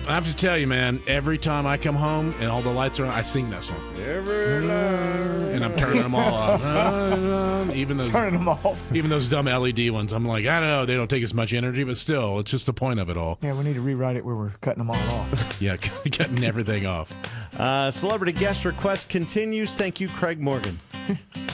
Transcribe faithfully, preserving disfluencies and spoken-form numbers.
I have to tell you, man, every time I come home and all the lights are on, I sing that song. Every night. And I'm turning them all off. Even those, Turning them off. even those dumb L E D ones. I'm like, I don't know, they don't take as much energy, but still, it's just the point of it all. Yeah, we need to rewrite it where we're cutting them all off. Yeah, cutting everything off. Uh, celebrity guest request continues. Thank you, Craig Morgan.